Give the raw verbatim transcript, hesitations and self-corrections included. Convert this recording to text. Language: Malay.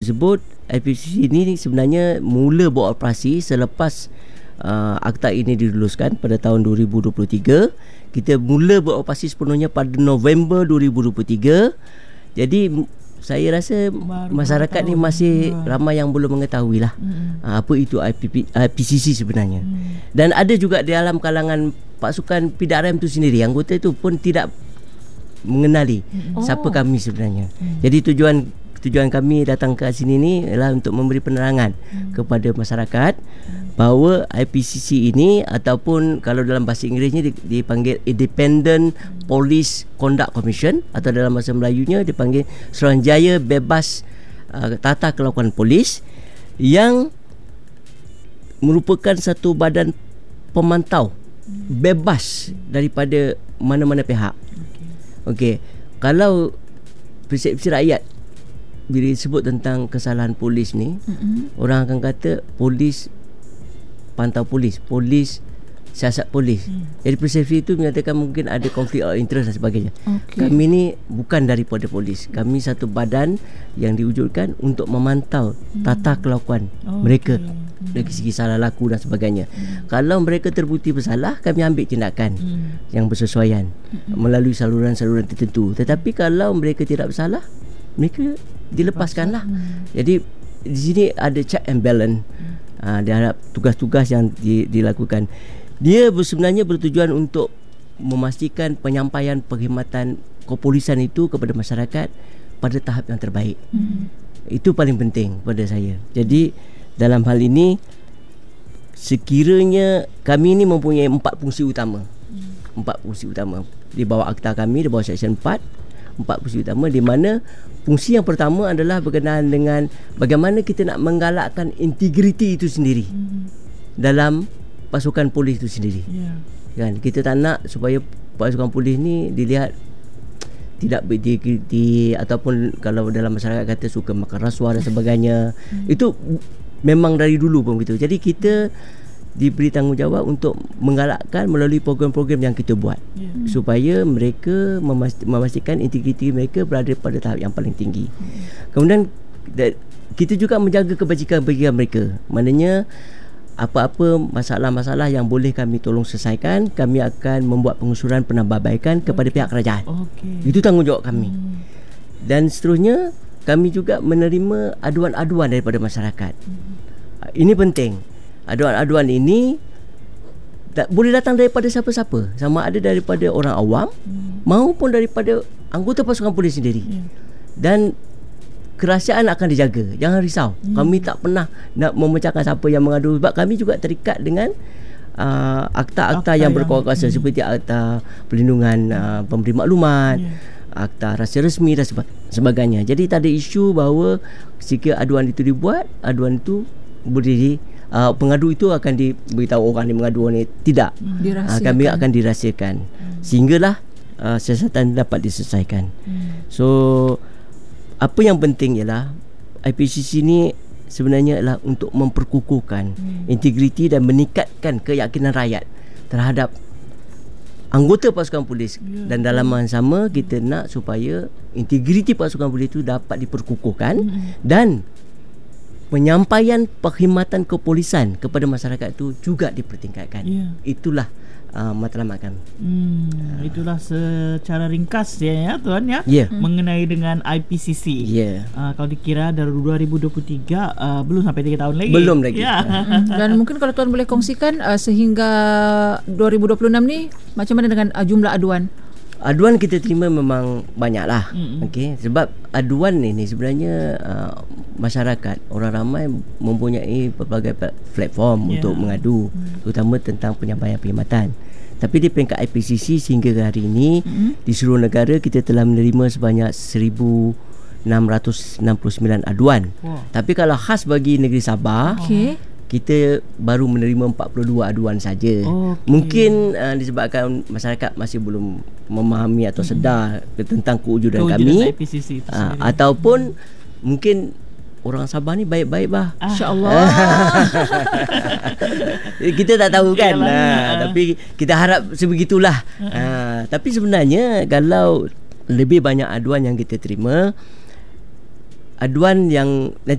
sebut, I P C C ini sebenarnya mula beroperasi selepas uh, akta ini diluluskan pada tahun dua ribu dua puluh tiga. Kita mula beroperasi sepenuhnya pada November dua ribu dua puluh tiga. Jadi saya rasa baru masyarakat ni masih ya. ramai yang belum mengetahui lah hmm. apa itu I P C C sebenarnya. hmm. Dan ada juga di dalam kalangan pasukan P D R M tu sendiri, anggota itu pun tidak mengenali hmm. siapa oh. kami sebenarnya. hmm. Jadi tujuan tujuan kami datang ke sini ni adalah untuk memberi penerangan hmm. kepada masyarakat hmm. bahawa I P C C ini, ataupun kalau dalam bahasa Inggerisnya dipanggil Independent Police Conduct Commission, atau dalam bahasa Melayunya dipanggil Suruhanjaya Bebas uh, Tata Kelakuan Polis, yang merupakan satu badan pemantau bebas daripada mana-mana pihak. Okey. Okay. Kalau persepsi rakyat bila disebut tentang kesalahan polis ni, mm-hmm. orang akan kata polis pantau polis, polis siasat polis. Mm. Jadi persepsi itu menyatakan mungkin ada konflik of interest dan sebagainya. Okay. Kami ni bukan daripada polis. Kami satu badan yang diwujudkan untuk memantau mm. tata kelakuan oh, mereka okay. dari segi salah laku dan sebagainya. Mm. Kalau mereka terbukti bersalah, kami ambil tindakan mm. yang bersesuaian mm. melalui saluran-saluran tertentu. Tetapi kalau mereka tidak bersalah, mereka dilepaskanlah. Hmm. Jadi di sini ada check and balance. Hmm. Uh, dia harap tugas-tugas yang di, dilakukan. Dia sebenarnya bertujuan untuk memastikan penyampaian perkhidmatan kepolisian itu kepada masyarakat pada tahap yang terbaik. Hmm. Itu paling penting pada saya. Jadi dalam hal ini, sekiranya kami ini mempunyai empat fungsi utama. Hmm. Empat fungsi utama di bawah akta kami, di bawah Seksyen empat. Empat fungsi utama, di mana fungsi yang pertama adalah berkenaan dengan bagaimana kita nak menggalakkan integriti itu sendiri mm-hmm. dalam pasukan polis itu sendiri. Yeah. Kan, kita tak nak supaya pasukan polis ni dilihat tidak berintegriti, ataupun kalau dalam masyarakat kata suka makan rasuah dan sebagainya. Mm-hmm. Itu memang dari dulu pun begitu. Jadi kita diberi tanggungjawab untuk menggalakkan melalui program-program yang kita buat, yeah. supaya mereka memastikan integriti mereka berada pada tahap yang paling tinggi. Mm. Kemudian kita juga menjaga kebajikan-kebajikan mereka. Maknanya apa-apa masalah-masalah yang boleh kami tolong selesaikan, kami akan membuat pengusuran penambahbaikan kepada pihak kerajaan. Okay. Itu tanggungjawab kami. Mm. Dan seterusnya, kami juga menerima aduan-aduan daripada masyarakat. Mm. Ini penting. Aduan-aduan ini tak boleh datang daripada siapa-siapa, sama ada daripada orang awam hmm. maupun daripada anggota pasukan polis sendiri. Hmm. Dan kerahsiaan akan dijaga. Jangan risau. Hmm. Kami tak pernah nak memecahkan siapa yang mengadu, sebab kami juga terikat dengan uh, akta-akta akta yang berkuasa hmm. seperti akta perlindungan uh, pemberi maklumat, yeah. akta rahsia rasmi dan sebagainya. Jadi tak ada isu bahawa jika aduan itu dibuat, aduan itu boleh di Uh, pengadu itu akan diberitahu orang yang mengadu ni. Tidak. Hmm. Uh, kami akan dirahsiakan hmm. sehinggalah uh, siasatan dapat diselesaikan. Hmm. So apa yang penting ialah I P C C ni sebenarnya adalah untuk memperkukuhkan hmm. integriti dan meningkatkan keyakinan rakyat terhadap anggota pasukan polis. Yeah. Dan dalam masa sama kita nak supaya integriti pasukan polis itu dapat diperkukuhkan hmm. dan penyampaian perkhidmatan kepolisian kepada masyarakat itu juga dipertingkatkan. Yeah. Itulah uh, matlamat kami. Hmm, uh. Itulah secara ringkas ya, ya tuan ya, yeah. mengenai dengan I P C C. Yeah. Uh, kalau dikira dari dua ribu dua puluh tiga uh, belum sampai tiga tahun lagi. Belum lagi. Ya. Dan mungkin kalau tuan boleh kongsikan uh, sehingga dua ribu dua puluh enam ni macam mana dengan uh, jumlah aduan? Aduan kita terima memang banyaklah. Mm-hmm. Okey, sebab aduan ini sebenarnya uh, masyarakat, orang ramai mempunyai pelbagai platform yeah. untuk mengadu, mm. terutama tentang penyampaian perkhidmatan. Tapi di peringkat I P C C sehingga hari ini mm-hmm. di seluruh negara kita telah menerima sebanyak seribu enam ratus enam puluh sembilan aduan. Wow. Tapi kalau khas bagi negeri Sabah, okay. kita baru menerima empat puluh dua aduan saja. Okay. Mungkin uh, disebabkan masyarakat masih belum memahami atau sedar hmm. tentang kewujudan, kewujudan kami I P C C itu uh, ataupun hmm. mungkin orang Sabah ni baik-baik bah. Ah. InsyaAllah. Kita tak tahu kan. Uh, tapi kita harap sebegitulah. Uh, uh, tapi sebenarnya kalau lebih banyak aduan yang kita terima, aduan yang